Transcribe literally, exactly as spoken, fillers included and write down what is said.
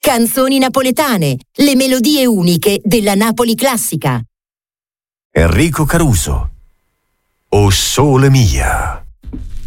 Canzoni napoletane, le melodie uniche della Napoli classica. Enrico Caruso. O sole mia.